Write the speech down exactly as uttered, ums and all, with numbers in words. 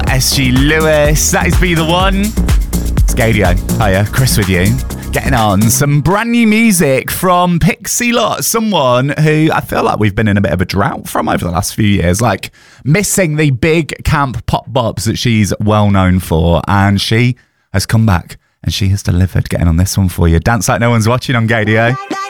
S G Lewis. That is Be The One. It's Gadio. Hiya, Chris with you. Getting on some brand new music from Pixie Lott, someone who I feel like we've been in a bit of a drought from over the last few years, like missing the big camp pop bops that she's well known for, and she has come back and she has delivered. Getting on this one for you. Dance Like No One's Watching on Gadio.